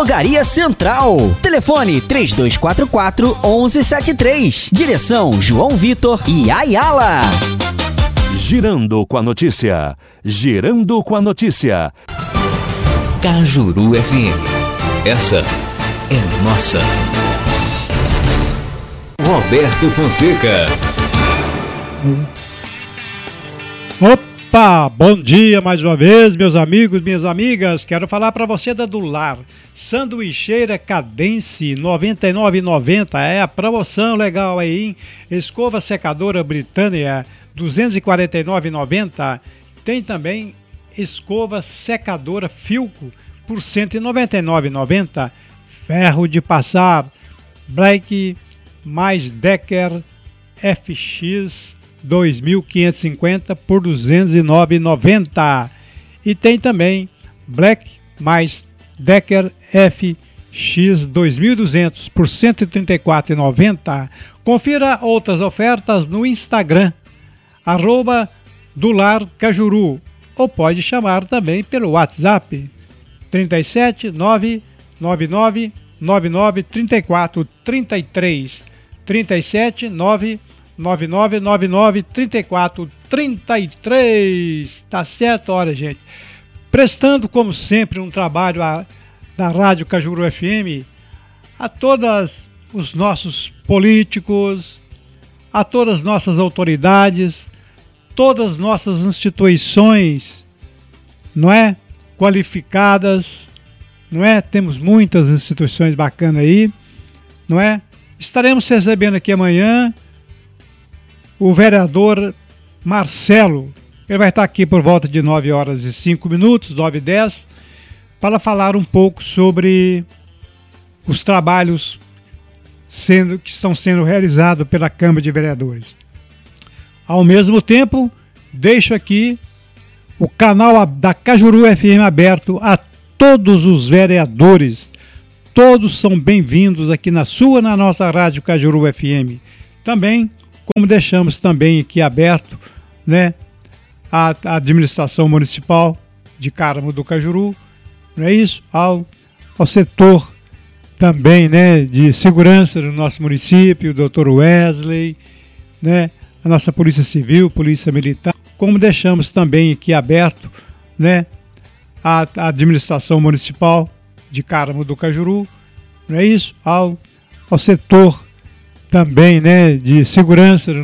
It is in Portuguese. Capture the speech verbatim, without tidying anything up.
Drogaria Central. Telefone três dois quatro quatro, um um sete três. Direção João Vitor e Ayala. Girando com a notícia. Girando com a notícia. Cajuru F M. Essa é nossa. Roberto Fonseca. Opa, bom dia mais uma vez, meus amigos, minhas amigas. Quero falar para você da Dular. Sanduicheira Cadence noventa e nove reais e noventa centavos. É a promoção legal aí, hein? Escova secadora Britânia duzentos e quarenta e nove reais e noventa centavos. Tem também escova secadora Filco por cento e noventa e nove reais e noventa centavos. Ferro de passar Black mais Decker F X dois mil quinhentos e cinquenta por duzentos e nove reais e noventa centavos. E tem também Black mais Decker F X dois mil e duzentos por cento e trinta e quatro reais e noventa centavos. Confira outras ofertas no Instagram, arroba Dular Cajuru, ou pode chamar também pelo WhatsApp trinta e sete, nove nove nove, nove nove três quatro três três, trinta e sete, nove nove nove nove nove três quatro três três. Tá certo? Olha, gente, prestando como sempre um trabalho a, da Rádio Cajuru F M a todos os nossos políticos, a todas as nossas autoridades, todas as nossas instituições, não é? Qualificadas, não é? Temos muitas instituições bacanas aí, não é? Estaremos recebendo aqui amanhã o vereador Marcelo. Ele vai estar aqui por volta de nove horas e cinco minutos, nove e dez, para falar um pouco sobre os trabalhos sendo, que estão sendo realizados pela Câmara de Vereadores. Ao mesmo tempo, deixo aqui o canal da Cajuru F M aberto a todos os vereadores. Todos são bem-vindos aqui na sua, na nossa Rádio Cajuru F M. Também, como deixamos também aqui aberto, né, a, a administração municipal de Cáramo do Cajuru, não é isso? Ao, ao setor também, né, de segurança do nosso município, o doutor Wesley, né, a nossa Polícia Civil, Polícia Militar, como deixamos também aqui aberto, né, a, a administração municipal de Cáramo do Cajuru, não é isso? Ao, ao setor também, né, de segurança do